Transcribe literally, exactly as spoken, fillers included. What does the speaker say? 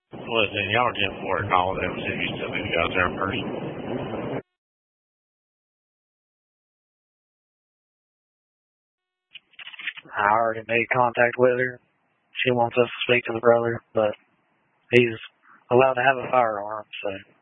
Well, then y'all are ten four and all of them, see if you still need to go out there in person. I already made contact with her. She wants us to speak to the brother, but he's allowed to have a firearm, so